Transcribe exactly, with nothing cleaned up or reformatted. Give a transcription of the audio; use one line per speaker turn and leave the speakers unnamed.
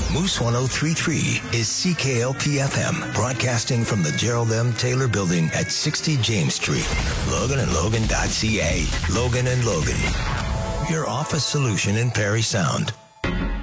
Moose one oh three point three is C K L P F M, broadcasting from the Gerald M. Taylor Building at sixty James Street. Logan and Logan dot C A. Logan and Logan, your office solution in Perry Sound.